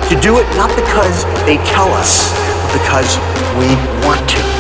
To do it not because they tell us, but because we want to.